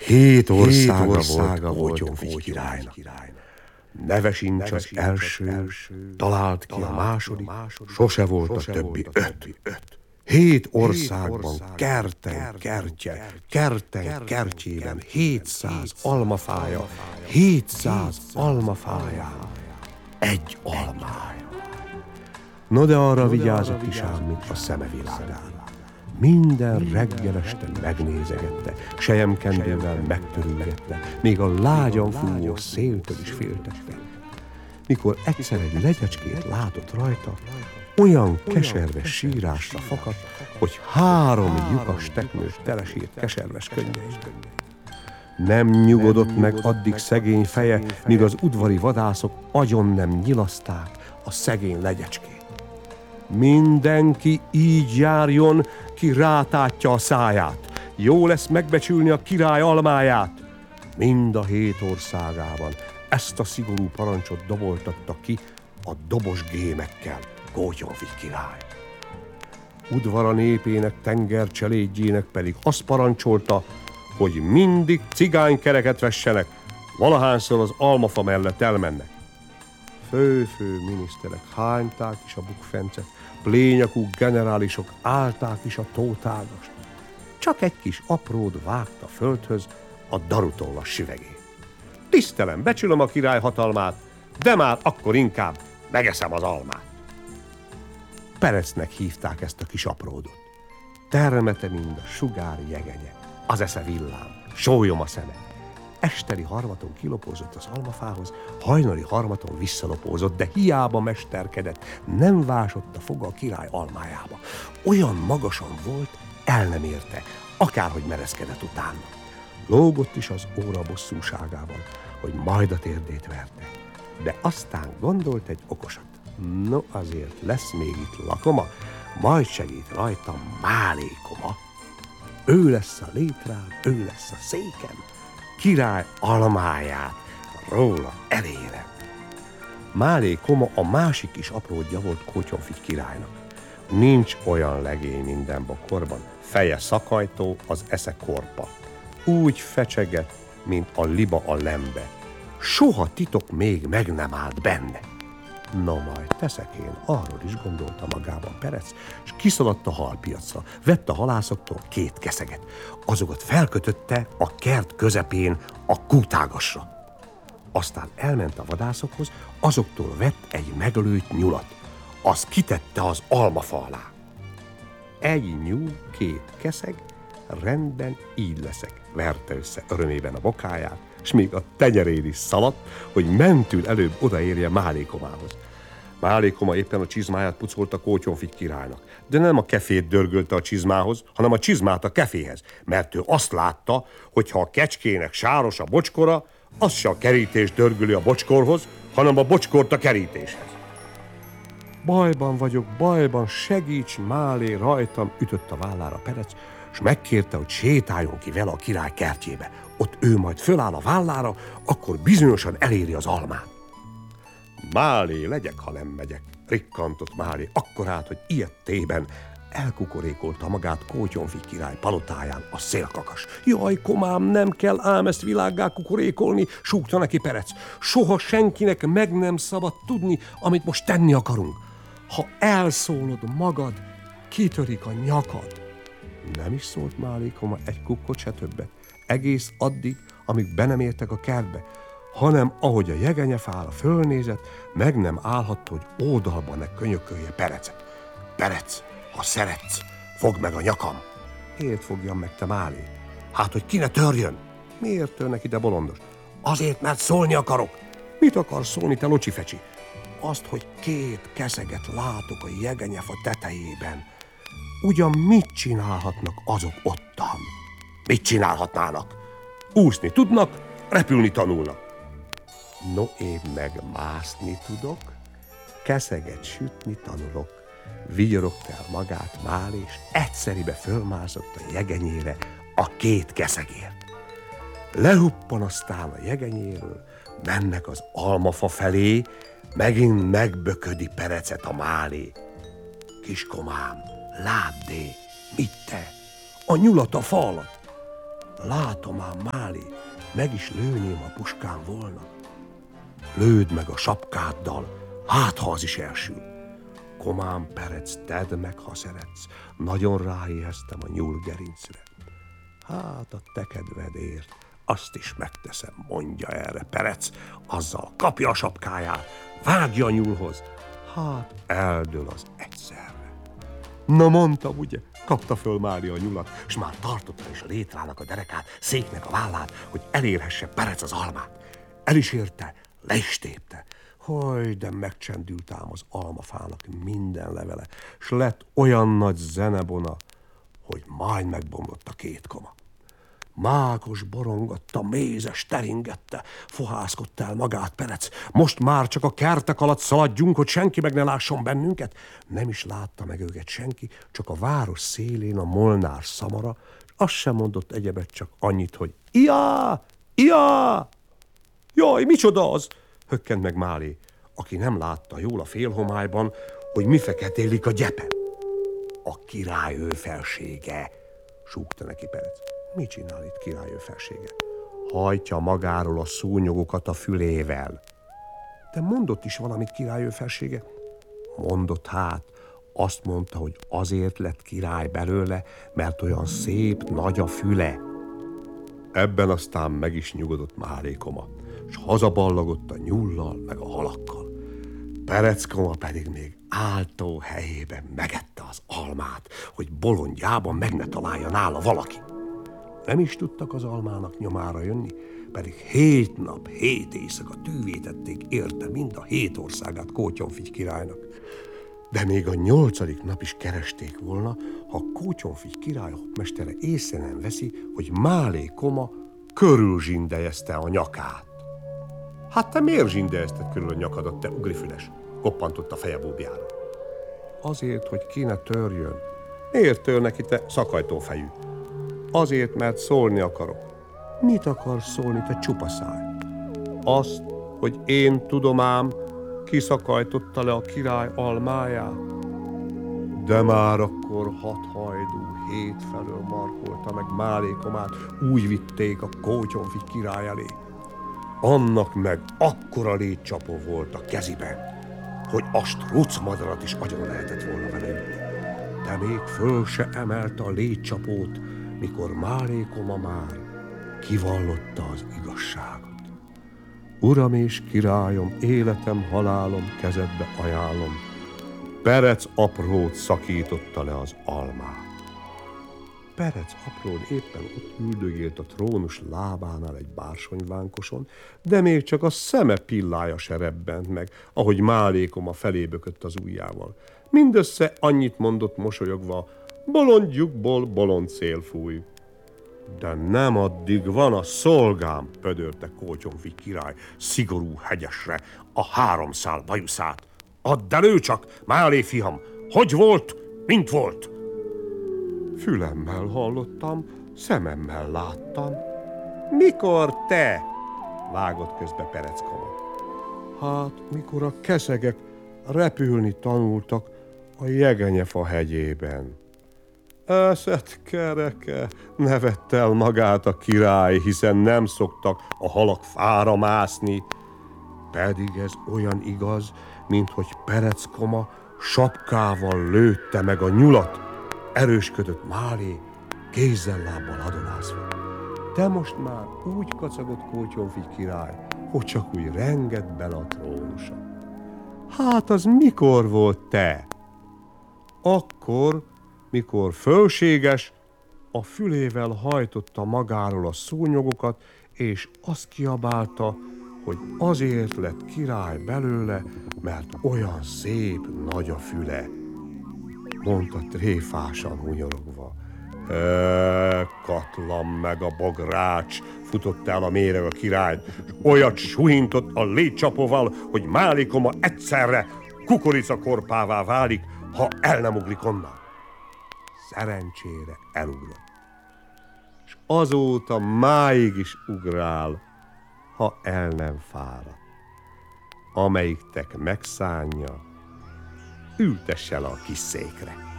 7 országa volt Kótyonfi királynak. Neve sincs az első, talált ki a második, sose volt a többi 5. 7 országban, kerten kertjében 700 almafája, 700 almafáján egy almája. No de arra vigyázott is ám, mint a szeme világára. Minden reggel este megnézegette, selyemkendővel megtörülgette, még a lágyan fújó széltől is féltette. Mikor egyszer egy legyecskét látott rajta, olyan keserves sírásra fakadt, hogy 3 lyukas teknőt telesírt keserves könnyei. Nem nyugodott meg addig szegény feje, míg az udvari vadászok agyon nem nyilaszták a szegény legyecskét. Mindenki így járjon, ki rátátja a száját. Jó lesz megbecsülni a király almáját. Mind a 7 országában ezt a szigorú parancsot doboltatta ki a dobos gémekkel Kótyonfi király. Udvara népének, tengercselédjének pedig azt parancsolta, hogy mindig cigánykereket vessenek, valahányszor az almafa mellett elmennek. Fő miniszterek hányták is a bukfencet, plényakú generálisok állták is a tótágast. Csak egy kis apród vágta földhöz a darutollas süvegét. Tisztelem, becsülöm a király hatalmát, de már akkor inkább megeszem az almát. Perecnek hívták ezt a kis apródot. Termete mind a sugár jegenye, az esze villám, sólyom a szeme. Esteli harmaton kilopózott az almafához, hajnali harmaton visszalopózott, de hiába mesterkedett, nem vásott a foga a király almájába. Olyan magasan volt, el nem érte, akárhogy mereszkedett utána. Lógott is az óra bosszúságával, hogy majd a térdét verte. De aztán gondolt egy okosat. No, azért lesz még itt lakoma, majd segít rajtam Málékoma. Ő lesz a létrám, ő lesz a székem, király almáját róla elérem. Málékoma a másik is apródja volt Kótyonfi királynak. Nincs olyan legény minden bokorban, feje szakajtó, az esze korpa. Úgy fecseget, mint a liba a lembe. Soha titok még meg nem állt benne. No majd teszek én, arról is gondolta magában Perec, és kiszaladt a halpiacra, vett a halászoktól 2 keszeget. Azokat felkötötte a kert közepén a kútágasra. Aztán elment a vadászokhoz, azoktól vett egy meglőtt nyulat. Az kitette az almafa alá. Egy nyúl, 2 keszeg, rendben így leszek, verte össze örömében a bokáját, s még a tenyerén is szaladt, hogy mentül előbb odaérje Málékomához. Málékoma éppen a csizmáját pucolta Kótyonfi királynak, de nem a kefét dörgölte a csizmához, hanem a csizmát a keféhez, mert ő azt látta, hogy ha a kecskének sáros a bocskora, az se a kerítés dörgöli a bocskorhoz, hanem a bocskort a kerítéshez. Bajban vagyok, bajban, segíts, Málé, rajtam, ütött a vállára Perec, és megkérte, hogy sétáljon ki vele a király kertjébe. Ott ő majd föláll a vállára, akkor bizonyosan eléri az almát. Málé, legyek, ha nem megyek, rikkantott Málé akkorát, hogy ilyettében elkukorékolta magát Kótyonfi király palotáján a szélkakas. Jaj, komám, nem kell ám ezt világgá kukorékolni, súgta neki Perec. Soha senkinek meg nem szabad tudni, amit most tenni akarunk. Ha elszólod magad, kitörik a nyakad. Nem is szólt Málékoma egy kukkot se többet, egész addig, amíg be nem értek a kertbe, hanem ahogy a jegenyefára fölnézett, meg nem állhatta, hogy ódalban ne könyökölje Perecet. Perec, ha szeretsz, fogd meg a nyakam. Miért fogjam meg, te Málé? Hát, hogy ki ne törjön. Miért törnek ide, bolondos? Azért, mert szólni akarok. Mit akarsz szólni, te locsifecsi? Azt, hogy 2 keszeget látok a jegenyefa tetejében. Ugyan mit csinálhatnak azok ottan? Mit csinálhatnának? Úszni tudnak, repülni tanulnak. No, én meg mászni tudok, keszeget sütni tanulok. Vigyorogta el magát Málé, és egyszeribe fölmászott a jegenyére a 2 keszegért. Lehuppan aztán a jegenyéről, mennek az almafa felé, megint megböködi Perecet a Málé. Kiskomám, ládd, mit te? A nyulat a fa alatt. látom ám, Máli, meg is lőném, a puskám volna. Lőd meg a sapkáddal, hát ha az is elsül. Komám, Perec, tedd meg, ha szeretsz, nagyon ráéheztem a nyúlgerincre. Hát a te kedvedért, azt is megteszem, mondja erre Perec, azzal kapja a sapkáját, vágja a nyúlhoz, hát eldől az egyszerre. Na mondtam, ugye, kapta föl Mária a nyulat, s már tartotta is a létrának a derekát, széknek a vállát, hogy elérhesse Perec az almát. El is érte, le is tépte. Hogy, de megcsendült ám az almafának minden levele, s lett olyan nagy zenebona, hogy majd megbomlott a 2 koma. Mákos borongatta, mézes teringette, fohászkodta el magát Perec. Most már csak a kertek alatt szaladjunk, hogy senki meg ne lásson bennünket. Nem is látta meg őket senki, csak a város szélén a molnár szamara, és azt sem mondott egyebet, csak annyit, hogy iá, iá! Jaj, micsoda az? Hökkent meg Máli, aki nem látta jól a félhomályban, hogy mi feketélik a gyepen. A király ő felsége, súgta neki Perec. Mit csinál itt király ő felsége? Hajtja magáról a szúnyogokat a fülével. De mondott is valamit király ő felsége? Mondott hát, azt mondta, hogy azért lett király belőle, mert olyan szép nagy a füle. Ebben aztán meg is nyugodott Márékoma, s hazaballagott a nyullal meg a halakkal. Pereckoma pedig még áltó helyében megette az almát, hogy bolondjában meg ne találja nála valaki. Nem is tudtak az almának nyomára jönni, pedig 7 nap, 7 éjszaka tűvétették érte mind a 7 országát Kótyonfigy királynak. De még a 8. nap is keresték volna, ha Kótyonfigy király hoppmestere észre nem veszi, hogy Málékoma körülzsindelyezte a nyakát. Hát te miért zsindelyezted körül a nyakadat, te ugrifüles? Koppantott a feje búbjára. Azért, hogy ki ne törjön. Miért tör neki, te szakajtófejű? Azért, mert szólni akarok. Mit akarsz szólni, te csupaszáj? Azt, hogy én tudom ám, kiszakajtotta le a király almáját. De már akkor 6 hajdú 7 felől markolta meg Málékomát, úgy vitték a Kótyonfigy király elé. Annak meg akkora létcsapó volt a keziben, hogy a strucmadarat is agyon lehetett volna vele ütni. De még föl se emelte a létcsapót, mikor Málékoma már kivallotta az igazságot. Uram és királyom, életem, halálom kezedbe ajánlom. Perec aprót szakította le az almát. Perec apród éppen ott üldögélt a trónus lábánál egy bársonyvánkoson, de még csak a szeme pillája se rebbent meg, ahogy Málékoma felé bökött az ujjával. Mindössze annyit mondott mosolyogva, bolondjukból bolond szél fúj. De nem addig van a szolgám, pödörte Kótyonfigy király szigorú hegyesre a 3 szál bajuszát. Add elő csak, Málé fiham, hogy volt, mint volt? Fülemmel hallottam, szememmel láttam. Mikor te? Vágott közbe Pereckoma. Hát, mikor a keszegek repülni tanultak a Jegenyefa hegyében. Eszed kereke, nevette el magát a király, hiszen nem szoktak a halak fára mászni. Pedig ez olyan igaz, mint hogy Pereckoma sapkával lőtte meg a nyulat, erősködött Málé, kézzel-lábbal hadonázva. De most már úgy kacagott Kótyonfigy király, hogy csak úgy rengett bele a trónusa. Hát az mikor volt te? Akkor, mikor fölséges, a fülével hajtotta magáról a szúnyogokat, és azt kiabálta, hogy azért lett király belőle, mert olyan szép nagy a füle. Mondta tréfásan hunyorogva. Katlan meg a bogrács, futott el a méreg a király, és olyat suhintott a létcsapóval, hogy Málékoma egyszerre kukoricakorpává válik, ha el nem ugrik onnan. Szerencsére elugrott. És azóta máig is ugrál, ha el nem fárad. Amelyiktek megszánja, ültesse le a kis székre.